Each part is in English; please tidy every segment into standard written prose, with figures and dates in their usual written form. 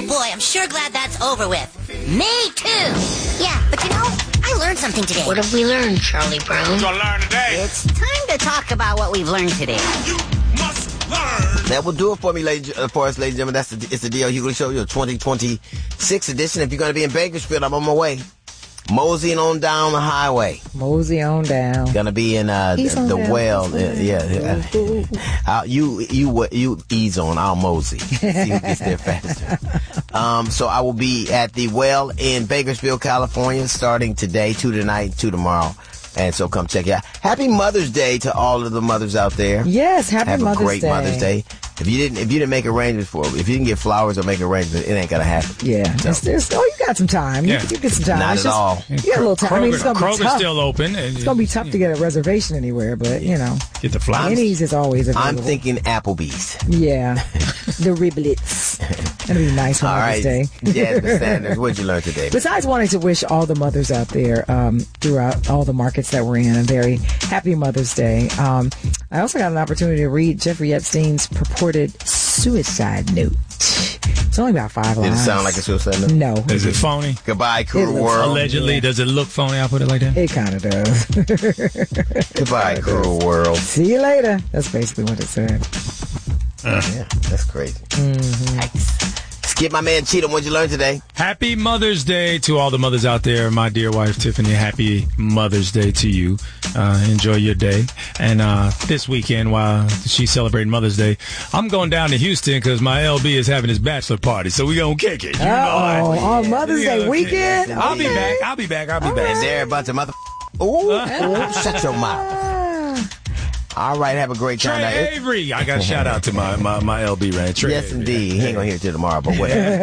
boy, I'm sure glad that's over with. Me too. Yeah, but I learned something today. What have we learned, Charlie Brown? What you gonna learn today? It's time to talk about what we've learned today. You must learn. That will do it for me, for us, ladies and gentlemen. It's the D.L. Hughley Show, your 2026 edition. If you're going to be in Bakersfield, I'm on my way. Moseying on down the highway. Mosey on down. Gonna be in the well. You ease on. I'll mosey. See who gets there faster. So I will be at the well in Bakersfield, California, starting today, 2 tonight, 2 tomorrow. And so come check it out. Happy Mother's Day to all of the mothers out there. Yes, happy Mother's Day. Have a great Mother's Day. If you didn't make arrangements for it, if you didn't get flowers or make arrangements, it ain't gonna happen. Yeah. So. You got some time. Yeah. You get some time. Not it's at all. You got a little time. It's gonna be Kroger's tough. still open. It's gonna be tough to get a reservation anywhere, but get the flowers. Denny's is always available. I'm thinking Applebee's. Yeah. The riblets. That'll be nice for Mother's Day. Jasmine Sanders, what'd you learn today? Besides wanting to wish all the mothers out there throughout all the markets that we're in a very happy Mother's Day. I also got an opportunity to read Jeffrey Epstein's purported suicide note. It's only about 5 lines. Did it sound like a suicide note? No. Is it phony? Goodbye, cruel world. Allegedly, does it look phony? I'll put it like that. It kind of does. Goodbye, cruel world. See you later. That's basically what it said. Yeah, that's crazy. Mm-hmm. Nice. Skip, my man Cheetah, what'd you learn today? Happy Mother's Day to all the mothers out there. My dear wife, Tiffany, happy Mother's Day to you. Enjoy your day. And this weekend, while she's celebrating Mother's Day, I'm going down to Houston because my LB is having his bachelor party. So we're going to kick it. On Mother's Day weekend? I'll be back. And there a bunch of mother... Ooh, shut your mouth. All right, have a great time. Trey Avery. I got a shout out to my LB, right? Trey yes, Avery. indeed. He ain't going to hear it till tomorrow, but whatever.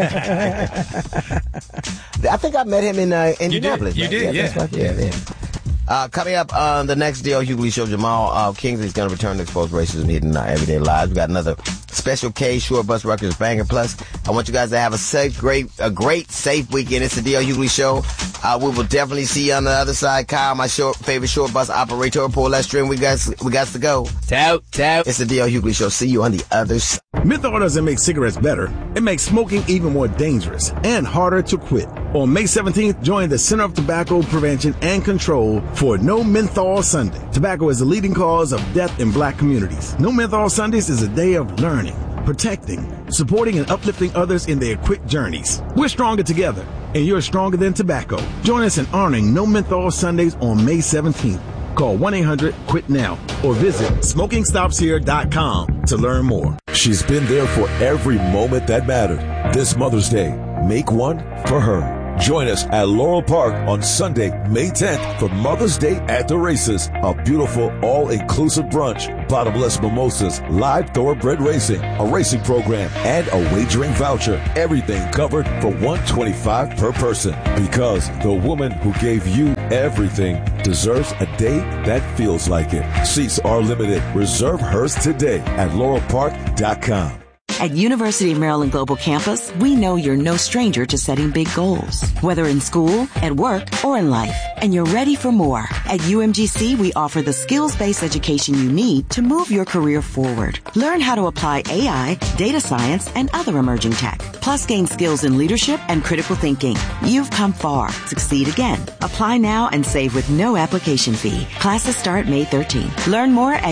I think I met him in Indianapolis. You did, yeah. That's right. Yeah. Coming up on the next D.L. Hughley Show, Jamal Kingsley is going to return to expose racism hidden in our everyday lives. We got another special K Short Bus Records banger. Plus, I want you guys to have a great, safe weekend. It's the D.L. Hughley Show. We will definitely see you on the other side. Kyle, my favorite short bus operator, pull that string. We got to go. Tout. It's the D.L. Hughley Show. See you on the other side. Menthol doesn't make cigarettes better. It makes smoking even more dangerous and harder to quit. On May 17th, join the Center of Tobacco Prevention and Control for No Menthol Sunday. Tobacco is the leading cause of death in black communities. No Menthol Sundays is a day of learning, protecting, supporting, and uplifting others in their quick journeys. We're stronger together, and you're stronger than tobacco. Join us in honoring No Menthol Sundays on May 17th. Call 1-800-QUIT-NOW or visit SmokingStopsHere.com to learn more. She's been there for every moment that mattered. This Mother's Day, make one for her. Join us at Laurel Park on Sunday, May 10th for Mother's Day at the Races. A beautiful, all-inclusive brunch, bottomless mimosas, live thoroughbred racing, a racing program, and a wagering voucher. Everything covered for $125 per person. Because the woman who gave you everything deserves a day that feels like it. Seats are limited. Reserve hers today at laurelpark.com. At University of Maryland Global Campus, we know you're no stranger to setting big goals, whether in school, at work, or in life. And you're ready for more. At UMGC, we offer the skills-based education you need to move your career forward. Learn how to apply AI, data science, and other emerging tech. Plus, gain skills in leadership and critical thinking. You've come far. Succeed again. Apply now and save with no application fee. Classes start May 13th. Learn more at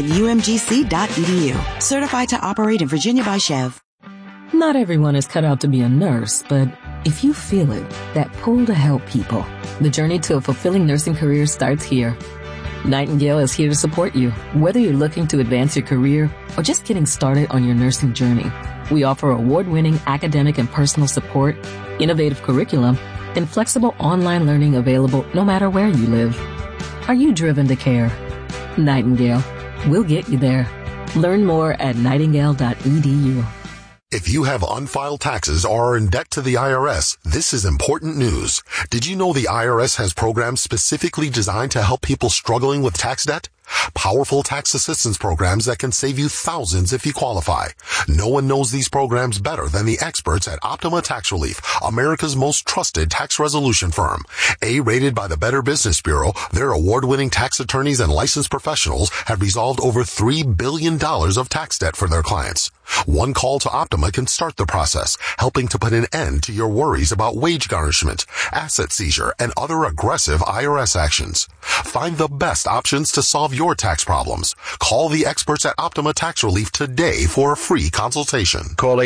umgc.edu. Certified to operate in Virginia by Chev. Not everyone is cut out to be a nurse, but if you feel it, that pull to help people, the journey to a fulfilling nursing career starts here. Nightingale is here to support you, whether you're looking to advance your career or just getting started on your nursing journey. We offer award-winning academic and personal support, innovative curriculum, and flexible online learning available no matter where you live. Are you driven to care? Nightingale. We'll get you there. Learn more at nightingale.edu. If you have unfiled taxes or are in debt to the IRS, this is important news. Did you know the IRS has programs specifically designed to help people struggling with tax debt? Powerful tax assistance programs that can save you thousands if you qualify. No one knows these programs better than the experts at Optima Tax Relief, America's most trusted tax resolution firm. A-rated by the Better Business Bureau, their award-winning tax attorneys and licensed professionals have resolved over $3 billion of tax debt for their clients. One call to Optima can start the process, helping to put an end to your worries about wage garnishment, asset seizure, and other aggressive IRS actions. Find the best options to solve your tax problems. Call the experts at Optima Tax Relief today for a free consultation. Call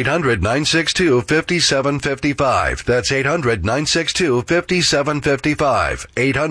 800-962-5755. That's 800-962-5755.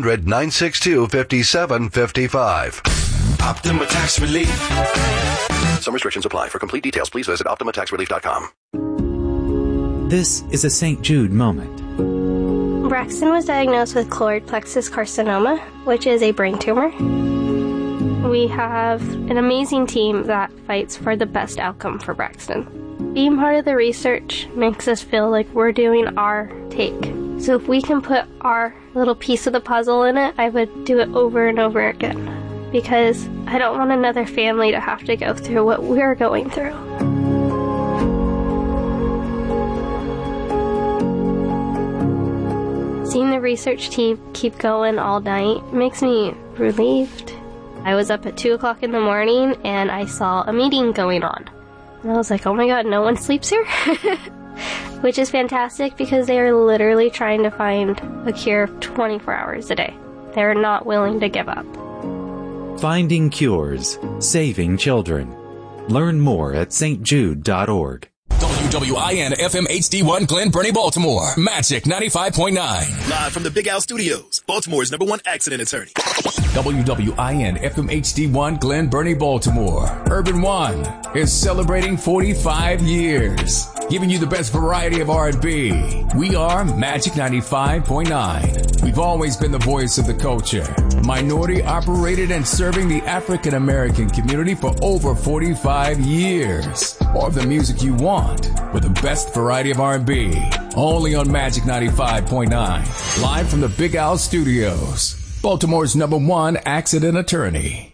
800-962-5755. Optima Tax Relief. Some restrictions apply. For complete details, please visit OptimaTaxRelief.com. This is a St. Jude moment. Braxton was diagnosed with choroid plexus carcinoma, which is a brain tumor. We have an amazing team that fights for the best outcome for Braxton. Being part of the research makes us feel like we're doing our take. So if we can put our little piece of the puzzle in it, I would do it over and over again. Because I don't want another family to have to go through what we're going through. Seeing the research team keep going all night makes me relieved. I was up at 2 o'clock in the morning and I saw a meeting going on. And I was like, oh my god, no one sleeps here? Which is fantastic because they are literally trying to find a cure 24 hours a day. They're not willing to give up. Finding cures, saving children. Learn more at stjude.org. WWIN FM HD1 Glen Burnie, Baltimore. Magic 95.9. Live from the Big Al Studios, Baltimore's #1 accident attorney. WWIN FM HD1 Glen Burnie, Baltimore. Urban One is celebrating 45 years, giving you the best variety of R&B. We are Magic 95.9. We've always been the voice of the culture. Minority operated and serving the African American community for over 45 years. Or the music you want with the best variety of R&B. Only on Magic 95.9. Live from the Big Al Studios. Baltimore's #1 accident attorney.